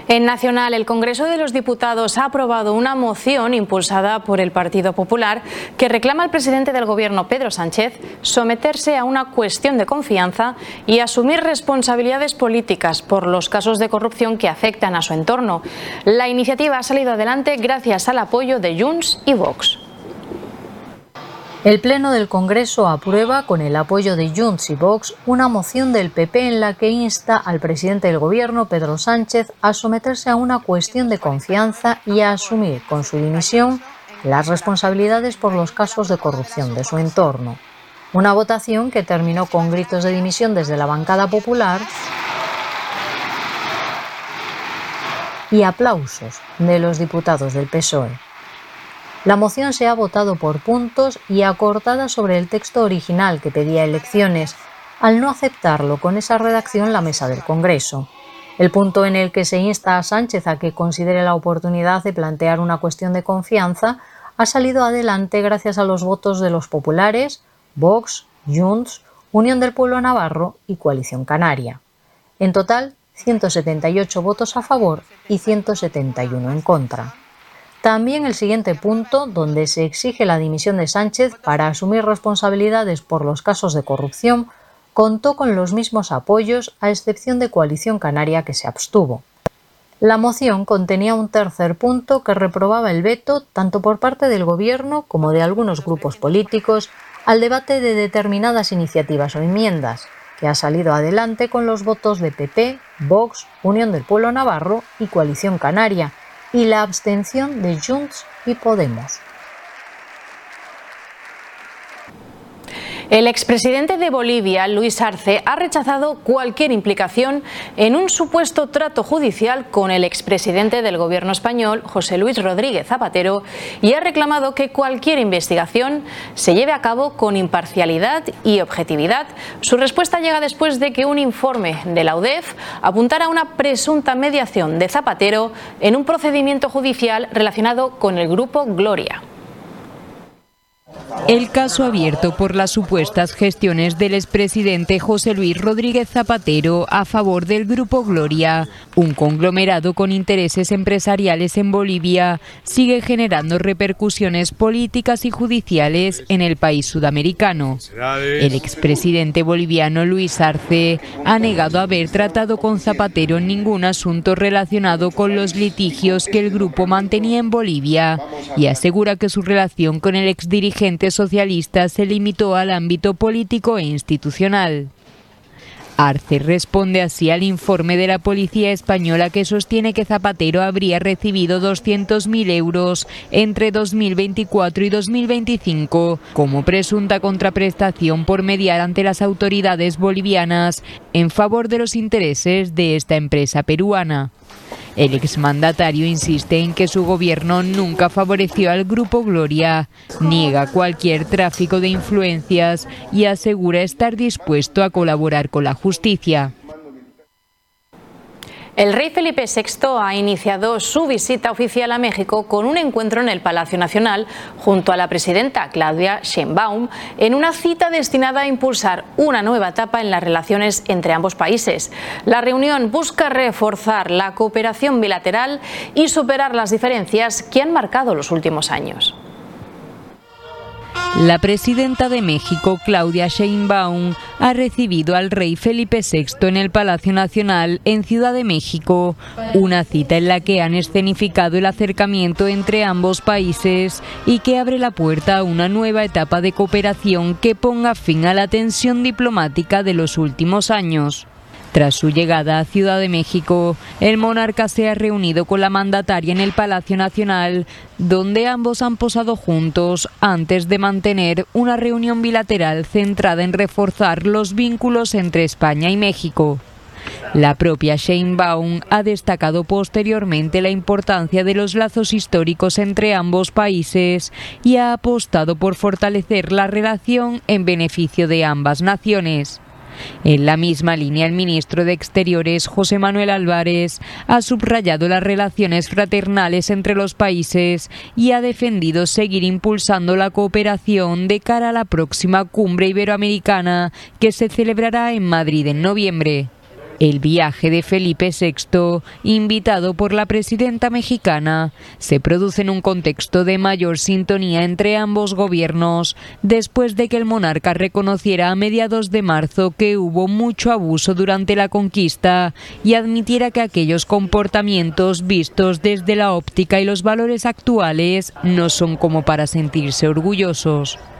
En Nacional, el Congreso de los Diputados ha aprobado una moción impulsada por el Partido Popular que reclama al presidente del Gobierno, Pedro Sánchez, someterse a una cuestión de confianza y asumir responsabilidades políticas por los casos de corrupción que afectan a su entorno. La iniciativa ha salido adelante gracias al apoyo de Junts y Vox. El Pleno del Congreso aprueba, con el apoyo de Junts y Vox, una moción del PP en la que insta al presidente del Gobierno, Pedro Sánchez, a someterse a una cuestión de confianza y a asumir con su dimisión las responsabilidades por los casos de corrupción de su entorno. Una votación que terminó con gritos de dimisión desde la bancada popular y aplausos de los diputados del PSOE. La moción se ha votado por puntos y acordada sobre el texto original que pedía elecciones, al no aceptarlo con esa redacción la mesa del Congreso. El punto en el que se insta a Sánchez a que considere la oportunidad de plantear una cuestión de confianza ha salido adelante gracias a los votos de los populares, Vox, Junts, Unión del Pueblo Navarro y Coalición Canaria. En total, 178 votos a favor y 171 en contra. También el siguiente punto, donde se exige la dimisión de Sánchez para asumir responsabilidades por los casos de corrupción, contó con los mismos apoyos, a excepción de Coalición Canaria, que se abstuvo. La moción contenía un tercer punto que reprobaba el veto, tanto por parte del Gobierno como de algunos grupos políticos, al debate de determinadas iniciativas o enmiendas, que ha salido adelante con los votos de PP, Vox, Unión del Pueblo Navarro y Coalición Canaria, y la abstención de Junts y Podemos. El expresidente de Bolivia, Luis Arce, ha rechazado cualquier implicación en un supuesto trato judicial con el expresidente del Gobierno español, José Luis Rodríguez Zapatero, y ha reclamado que cualquier investigación se lleve a cabo con imparcialidad y objetividad. Su respuesta llega después de que un informe de la UDEF apuntara a una presunta mediación de Zapatero en un procedimiento judicial relacionado con el Grupo Gloria. El caso abierto por las supuestas gestiones del expresidente José Luis Rodríguez Zapatero a favor del Grupo Gloria, un conglomerado con intereses empresariales en Bolivia, sigue generando repercusiones políticas y judiciales en el país sudamericano. El expresidente boliviano Luis Arce ha negado haber tratado con Zapatero en ningún asunto relacionado con los litigios que el grupo mantenía en Bolivia y asegura que su relación con el exdirigente socialista se limitó al ámbito político e institucional. Arce responde así al informe de la policía española que sostiene que Zapatero habría recibido 200.000 euros entre 2024 y 2025 como presunta contraprestación por mediar ante las autoridades bolivianas en favor de los intereses de esta empresa peruana. El exmandatario insiste en que su gobierno nunca favoreció al Grupo Gloria, niega cualquier tráfico de influencias y asegura estar dispuesto a colaborar con la justicia. El rey Felipe VI ha iniciado su visita oficial a México con un encuentro en el Palacio Nacional junto a la presidenta Claudia Sheinbaum en una cita destinada a impulsar una nueva etapa en las relaciones entre ambos países. La reunión busca reforzar la cooperación bilateral y superar las diferencias que han marcado los últimos años. La presidenta de México, Claudia Sheinbaum, ha recibido al rey Felipe VI en el Palacio Nacional en Ciudad de México, una cita en la que han escenificado el acercamiento entre ambos países y que abre la puerta a una nueva etapa de cooperación que ponga fin a la tensión diplomática de los últimos años. Tras su llegada a Ciudad de México, el monarca se ha reunido con la mandataria en el Palacio Nacional, donde ambos han posado juntos antes de mantener una reunión bilateral centrada en reforzar los vínculos entre España y México. La propia Sheinbaum ha destacado posteriormente la importancia de los lazos históricos entre ambos países y ha apostado por fortalecer la relación en beneficio de ambas naciones. En la misma línea, el ministro de Exteriores, José Manuel Álvarez, ha subrayado las relaciones fraternales entre los países y ha defendido seguir impulsando la cooperación de cara a la próxima cumbre iberoamericana que se celebrará en Madrid en noviembre. El viaje de Felipe VI, invitado por la presidenta mexicana, se produce en un contexto de mayor sintonía entre ambos gobiernos, después de que el monarca reconociera a mediados de marzo que hubo mucho abuso durante la conquista y admitiera que aquellos comportamientos vistos desde la óptica y los valores actuales no son como para sentirse orgullosos.